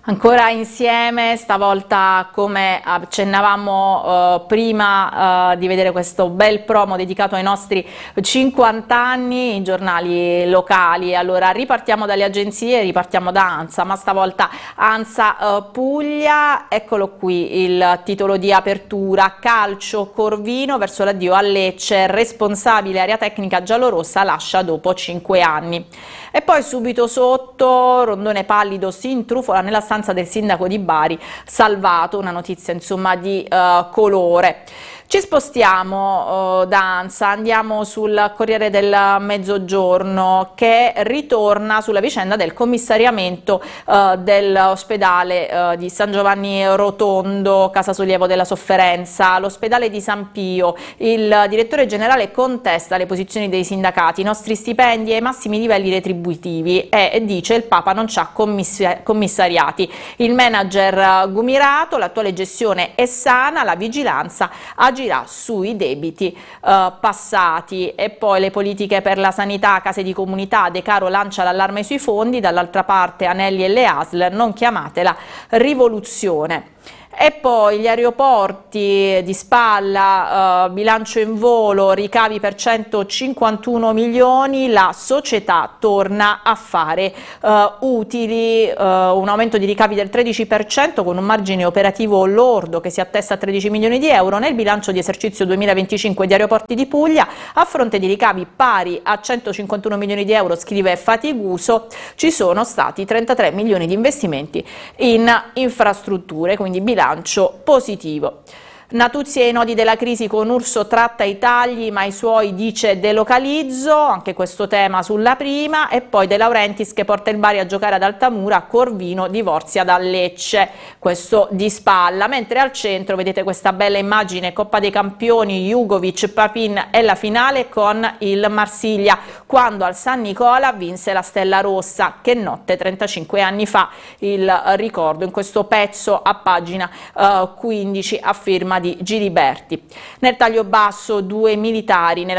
Ancora insieme, stavolta come accennavamo prima di vedere questo bel promo dedicato ai nostri 50 anni, i giornali locali. Allora ripartiamo dalle agenzie, ripartiamo da ANSA, ma stavolta ANSA Puglia. Eccolo qui il titolo di apertura: calcio Corvino verso l'addio a Lecce, responsabile area tecnica giallorossa lascia dopo 5 anni. E poi subito sotto, Rondone pallido si intrufola nella stanza del sindaco di Bari, salvato, una notizia insomma di colore. Ci spostiamo da ANSA, andiamo sul Corriere del Mezzogiorno, che ritorna sulla vicenda del commissariamento dell'ospedale di San Giovanni Rotondo, Casa Sollievo della Sofferenza, l'ospedale di San Pio. Il direttore generale contesta le posizioni dei sindacati, i nostri stipendi ai massimi livelli retributivi, e dice il Papa non ci ha commissariati. Il manager Gumirato: l'attuale gestione è sana, la vigilanza agirà sui debiti passati. E poi le politiche per la sanità, case di comunità, De Caro lancia l'allarme sui fondi, dall'altra parte Anelli e le ASL, non chiamatela rivoluzione. E poi gli aeroporti di spalla, bilancio in volo, ricavi per 151 milioni, la società torna a fare utili, un aumento di ricavi del 13% con un margine operativo lordo che si attesta a 13 milioni di euro nel bilancio di esercizio 2025 di Aeroporti di Puglia. A fronte di ricavi pari a 151 milioni di euro, scrive Fatiguso, ci sono stati 33 milioni di investimenti in infrastrutture, quindi bilancio positivo. Natuzzi e i nodi della crisi, con Urso tratta i tagli ma i suoi dice delocalizzo, anche questo tema sulla prima. E poi De Laurentiis che porta il Bari a giocare ad Altamura, Corvino divorzia da Lecce, questo di spalla. Mentre al centro vedete questa bella immagine, Coppa dei Campioni, Jugovic, Papin e la finale con il Marsiglia, quando al San Nicola vinse la Stella Rossa. Che notte, 35 anni fa, il ricordo in questo pezzo a pagina 15 a firma di Giliberti. Nel taglio basso, 2 militari nella